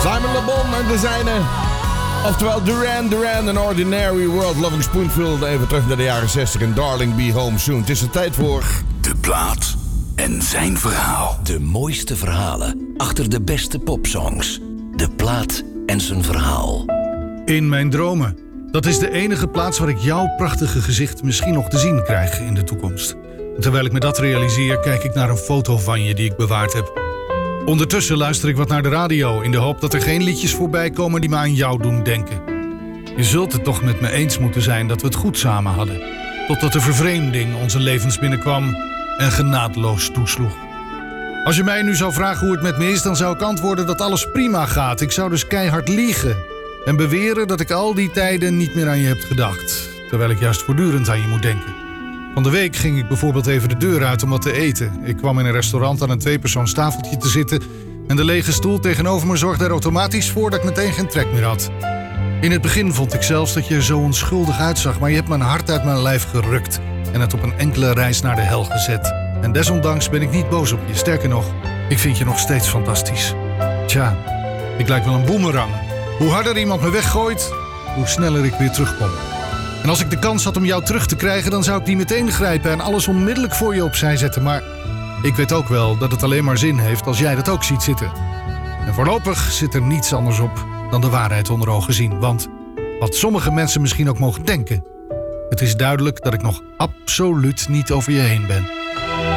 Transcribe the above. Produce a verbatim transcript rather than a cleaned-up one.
Simon Le Bon en de zijne. Oftewel Duran Duran, An Ordinary World. Loving Spoonful, even terug naar de jaren zestig. En Darling, Be Home Soon. Het is de tijd voor... De plaat en zijn verhaal. De mooiste verhalen achter de beste popsongs. De plaat en zijn verhaal. In mijn dromen. Dat is de enige plaats waar ik jouw prachtige gezicht misschien nog te zien krijg in de toekomst. Terwijl ik me dat realiseer, kijk ik naar een foto van je die ik bewaard heb. Ondertussen luister ik wat naar de radio in de hoop dat er geen liedjes voorbij komen die me aan jou doen denken. Je zult het toch met me eens moeten zijn dat we het goed samen hadden. Totdat de vervreemding onze levens binnenkwam en genadeloos toesloeg. Als je mij nu zou vragen hoe het met me is, dan zou ik antwoorden dat alles prima gaat. Ik zou dus keihard liegen en beweren dat ik al die tijden niet meer aan je heb gedacht. Terwijl ik juist voortdurend aan je moet denken. Van de week ging ik bijvoorbeeld even de deur uit om wat te eten. Ik kwam in een restaurant aan een tweepersoonstafeltje te zitten en de lege stoel tegenover me zorgde er automatisch voor dat ik meteen geen trek meer had. In het begin vond ik zelfs dat je er zo onschuldig uitzag, maar je hebt mijn hart uit mijn lijf gerukt en het op een enkele reis naar de hel gezet. En desondanks ben ik niet boos op je. Sterker nog, ik vind je nog steeds fantastisch. Tja, ik lijk wel een boemerang. Hoe harder iemand me weggooit, hoe sneller ik weer terugkom. En als ik de kans had om jou terug te krijgen, dan zou ik die meteen grijpen en alles onmiddellijk voor je opzij zetten. Maar ik weet ook wel dat het alleen maar zin heeft als jij dat ook ziet zitten. En voorlopig zit er niets anders op dan de waarheid onder ogen zien. Want wat sommige mensen misschien ook mogen denken, het is duidelijk dat ik nog absoluut niet over je heen ben.